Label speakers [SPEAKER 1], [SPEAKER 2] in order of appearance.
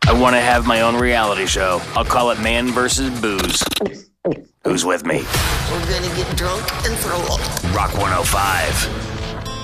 [SPEAKER 1] I want to have my own reality show. I'll call it Man vs. Booze. Who's with me?
[SPEAKER 2] We're gonna get drunk and throw up.
[SPEAKER 1] Rock 105.